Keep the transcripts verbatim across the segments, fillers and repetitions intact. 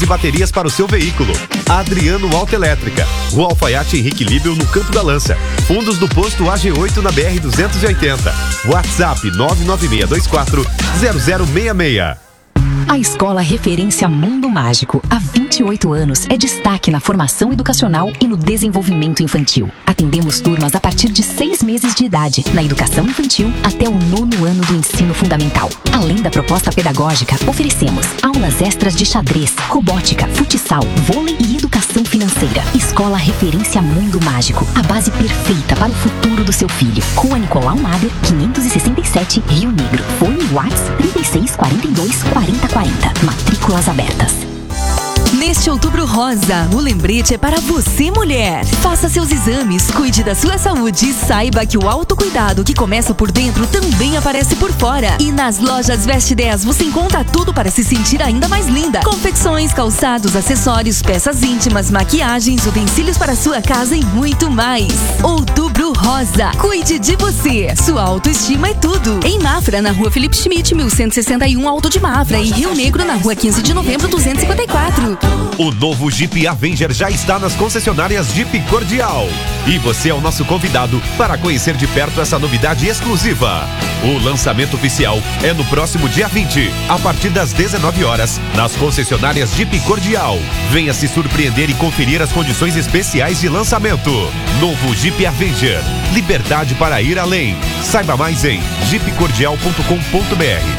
de baterias para o seu veículo. Adriano Autoelétrica, Rua Alfaiate Henrique Líbel, no Campo da Lança. Fundos do posto A G oito na B R duzentos e oitenta. WhatsApp nove nove seis dois quatro zero zero seis seis. A Escola Referência Mundo Mágico, há vinte e oito anos, é destaque na formação educacional e no desenvolvimento infantil. Atendemos turmas a partir de seis meses de idade, na educação infantil até o nono ano do ensino fundamental. Além da proposta pedagógica, oferecemos aulas extras de xadrez, robótica, futsal, vôlei e educação financeira. Escola Referência Mundo Mágico, a base perfeita para o futuro do seu filho. Rua Nicolau Mader, quinhentos e sessenta e sete, Rio Negro. Fone WhatsApp trinta e seis, quarenta e dois, quarenta, quarenta. Matrículas abertas. Neste Outubro Rosa, o lembrete é para você, mulher. Faça seus exames, cuide da sua saúde e saiba que o autocuidado que começa por dentro também aparece por fora. E nas lojas Veste dez você encontra tudo para se sentir ainda mais linda. Confecções, calçados, acessórios, peças íntimas, maquiagens, utensílios para sua casa e muito mais. Outubro Rosa, cuide de você. Sua autoestima é tudo. Em Mafra, na Rua Felipe Schmidt, mil cento e sessenta e um, Alto de Mafra. E Rio Negro, na Rua quinze de Novembro, duzentos e cinquenta e quatro. O novo Jeep Avenger já está nas concessionárias Jeep Cordial. E você é o nosso convidado para conhecer de perto essa novidade exclusiva. O lançamento oficial é no próximo dia vinte, a partir das dezenove horas, nas concessionárias Jeep Cordial. Venha se surpreender e conferir as condições especiais de lançamento. Novo Jeep Avenger. Liberdade para ir além. Saiba mais em jeep cordial ponto com ponto b r.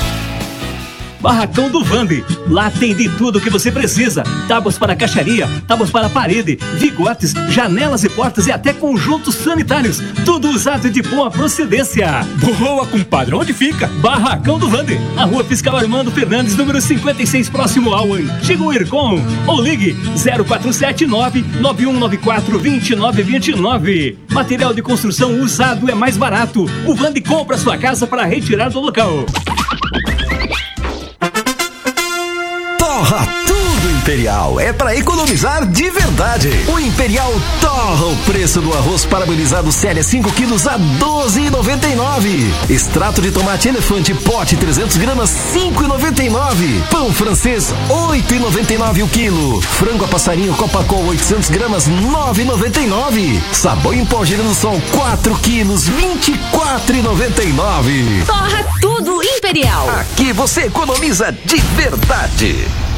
Barracão do Vande. Lá tem de tudo que você precisa. Tábuas para caixaria, tábuas para parede, vigotes, janelas e portas e até conjuntos sanitários. Tudo usado de boa procedência. Boa, compadre. Onde fica? Barracão do Vande. Na Rua Fiscal Armando Fernandes, número cinquenta e seis, próximo ao antigo Ircom. Ou ligue zero quatro sete nove, nove um nove quatro, dois nove dois nove. Material de construção usado é mais barato. O Vande compra sua casa para retirar do local. Torra tudo Imperial, é para economizar de verdade. O Imperial torra o preço do arroz parabenizado Célia cinco quilos a doze reais e noventa e nove centavos. Extrato de tomate Elefante pote trezentos gramas cinco reais e noventa e nove centavos. Pão francês oito reais e noventa e nove centavos o quilo. Frango a passarinho Copacol oitocentos gramas nove reais e noventa e nove centavos. Sabão em pó Girando Sol quatro quilos vinte e quatro reais e noventa e nove centavos. Torra tudo Imperial. Aqui você economiza de verdade.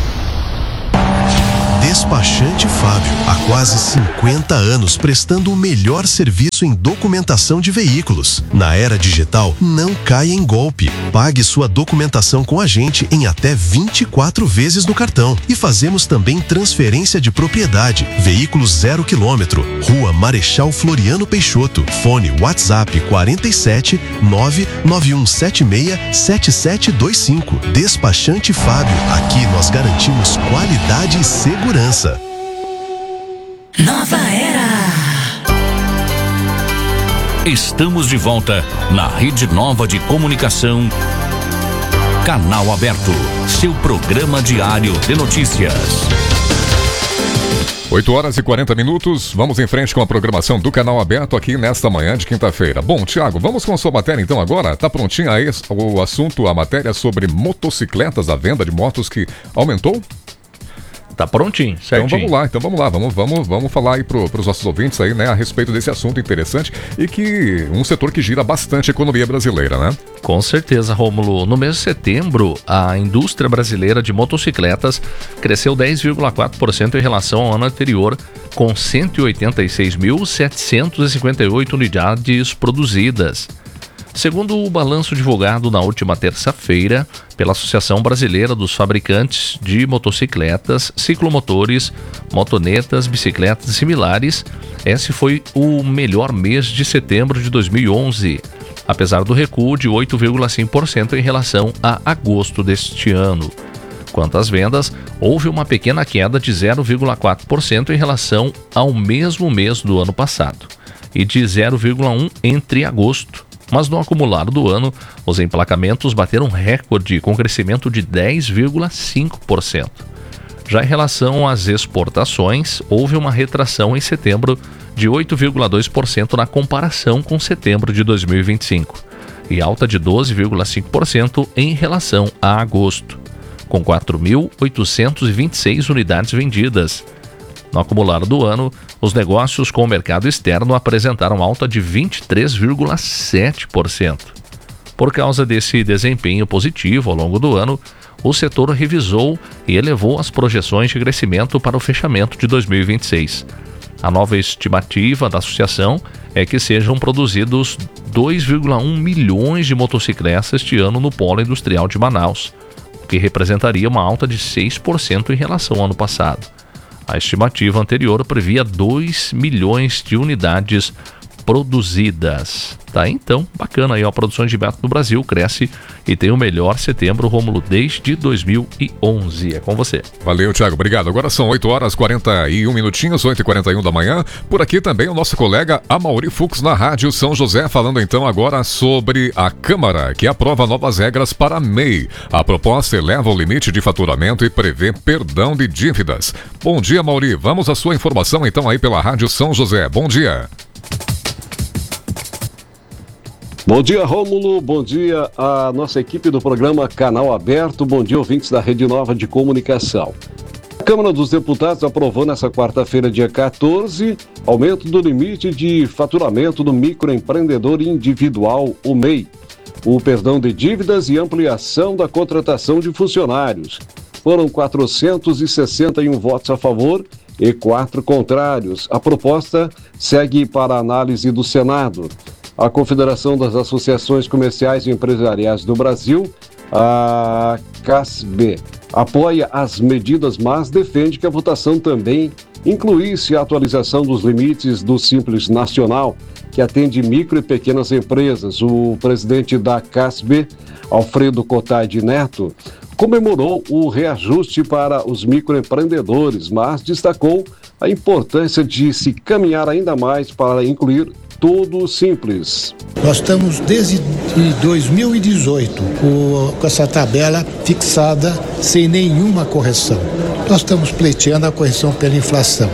Despachante Fábio, há quase cinquenta anos prestando o melhor serviço em documentação de veículos. Na era digital, não caia em golpe. Pague sua documentação com a gente em até vinte e quatro vezes no cartão. E fazemos também transferência de propriedade. Veículos zero quilômetro. Rua Marechal Floriano Peixoto. Fone WhatsApp quarenta e sete, nove nove um sete seis, sete sete dois cinco. Despachante Fábio, aqui nós garantimos qualidade e segurança. Nova Era. Estamos de volta na Rede Nova de Comunicação. Canal Aberto, seu programa diário de notícias. oito horas e quarenta minutos, vamos em frente com a programação do Canal Aberto aqui nesta manhã de quinta-feira. Bom, Tiago, vamos com a sua matéria então agora? Tá prontinha aí o assunto, a matéria sobre motocicletas, a venda de motos que aumentou? Tá prontinho, certinho. Então vamos lá, então vamos lá, vamos, vamos, vamos falar aí pro, pros nossos ouvintes aí, né, a respeito desse assunto interessante e que um setor que gira bastante a economia brasileira, né? Com certeza, Rômulo. No mês de setembro, a indústria brasileira de motocicletas cresceu dez vírgula quatro por cento em relação ao ano anterior, com cento e oitenta e seis mil, setecentos e cinquenta e oito unidades produzidas. Segundo o balanço divulgado na última terça-feira pela Associação Brasileira dos Fabricantes de Motocicletas, Ciclomotores, Motonetas, Bicicletas e similares, esse foi o melhor mês de setembro de dois mil e onze, apesar do recuo de oito vírgula cinco por cento em relação a agosto deste ano. Quanto às vendas, houve uma pequena queda de zero vírgula quatro por cento em relação ao mesmo mês do ano passado e de zero vírgula um por cento entre agosto. Mas no acumulado do ano, os emplacamentos bateram recorde com crescimento de dez vírgula cinco por cento. Já em relação às exportações, houve uma retração em setembro de oito vírgula dois por cento na comparação com setembro de dois mil e vinte e cinco e alta de doze vírgula cinco por cento em relação a agosto. com quatro mil oitocentas e vinte e seis unidades vendidas. No acumulado do ano, os negócios com o mercado externo apresentaram alta de vinte e três vírgula sete por cento. Por causa desse desempenho positivo ao longo do ano, o setor revisou e elevou as projeções de crescimento para o fechamento de dois mil e vinte e seis. A nova estimativa da associação é que sejam produzidos dois vírgula um milhões de motocicletas este ano no polo industrial de Manaus, o que representaria uma alta de seis por cento em relação ao ano passado. A estimativa anterior previa dois milhões de unidades produzidas. Tá, então, bacana aí, ó, a produção de moto no Brasil cresce e tem o melhor setembro, Rômulo, desde dois mil e onze. É com você. Valeu, Thiago, obrigado. Agora são oito horas e quarenta e um minutinhos, oito e quarenta e um da manhã. Por aqui também o nosso colega Amaury Fux na Rádio São José, falando então agora sobre a Câmara, que aprova novas regras para a M E I. A proposta eleva o limite de faturamento e prevê perdão de dívidas. Bom dia, Amaury. Vamos à sua informação então aí pela Rádio São José. Bom dia. Bom dia, Rômulo. Bom dia à nossa equipe do programa Canal Aberto. Bom dia, ouvintes da Rede Nova de Comunicação. A Câmara dos Deputados aprovou nesta quarta-feira, dia quatorze, aumento do limite de faturamento do microempreendedor individual, o M E I, o perdão de dívidas e ampliação da contratação de funcionários. Foram quatrocentos e sessenta e um votos a favor e quatro contrários. A proposta segue para a análise do Senado. A Confederação das Associações Comerciais e Empresariais do Brasil, a C A S B, apoia as medidas, mas defende que a votação também incluísse a atualização dos limites do Simples Nacional, que atende micro e pequenas empresas. O presidente da C A S B, Alfredo Cotade Neto, comemorou o reajuste para os microempreendedores, mas destacou a importância de se caminhar ainda mais para incluir todo simples. Nós estamos desde dois mil e dezoito com, com essa tabela fixada sem nenhuma correção. Nós estamos pleiteando a correção pela inflação.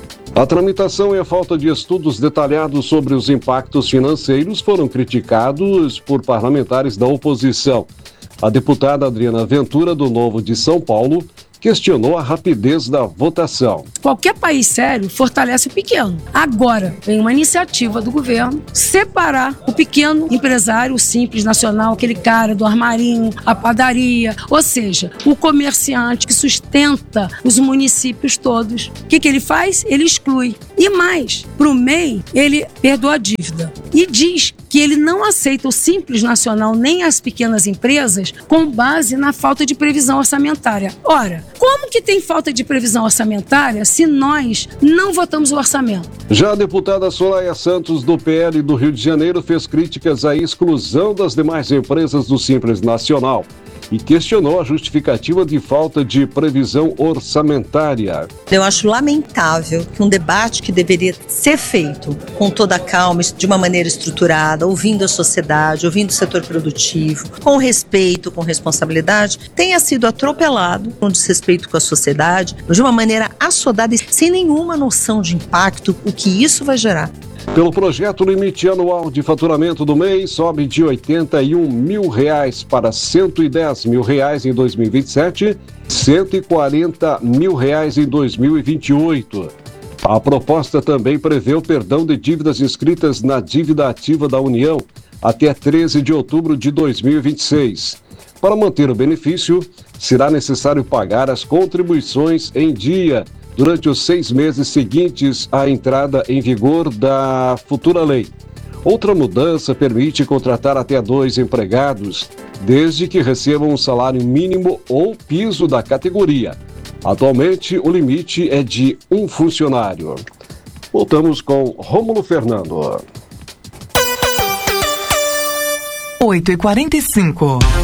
A tramitação e a falta de estudos detalhados sobre os impactos financeiros foram criticados por parlamentares da oposição. A deputada Adriana Ventura, do Novo de São Paulo, questionou a rapidez da votação. Qualquer país sério fortalece o pequeno. Agora, vem uma iniciativa do governo separar o pequeno empresário, o Simples Nacional, aquele cara do armarinho, a padaria, ou seja, o comerciante que sustenta os municípios todos. O que, que ele faz? Ele exclui. E mais, para o M E I, ele perdoa a dívida e diz que ele não aceita o Simples Nacional nem as pequenas empresas com base na falta de previsão orçamentária. Ora, como que tem falta de previsão orçamentária se nós não votamos o orçamento? Já a deputada Soraya Santos, do P L do Rio de Janeiro, fez críticas à exclusão das demais empresas do Simples Nacional e questionou a justificativa de falta de previsão orçamentária. Eu acho lamentável que um debate que deveria ser feito com toda a calma, de uma maneira estruturada, ouvindo a sociedade, ouvindo o setor produtivo, com respeito, com responsabilidade, tenha sido atropelado, com desrespeito com a sociedade, de uma maneira assodada e sem nenhuma noção de impacto, o que isso vai gerar. Pelo projeto, o limite anual de faturamento do M E I sobe de oitenta e um mil reais para cento e dez mil reais em dois mil e vinte e sete, cento e quarenta mil reais em dois mil e vinte e oito. A proposta também prevê o perdão de dívidas inscritas na dívida ativa da União até treze de outubro de dois mil e vinte e seis. Para manter o benefício, será necessário pagar as contribuições em dia durante os seis meses seguintes à entrada em vigor da futura lei. Outra mudança permite contratar até dois empregados, desde que recebam um salário mínimo ou piso da categoria. Atualmente, o limite é de um funcionário. Voltamos com Rômulo Fernando. oito e quarenta e cinco.